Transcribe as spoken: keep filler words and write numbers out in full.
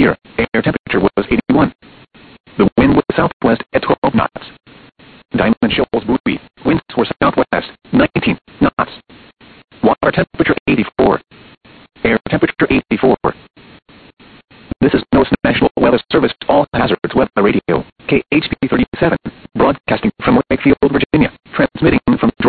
here, air temperature was eighty-one. The wind was southwest at twelve knots. Diamond Shoals buoy, winds were southwest, nineteen knots. Water temperature eighty-four. Air temperature eighty-four. This is NOAA's National Weather Service All Hazards Weather Radio, K H P thirty-seven, broadcasting from Wakefield, Virginia, transmitting from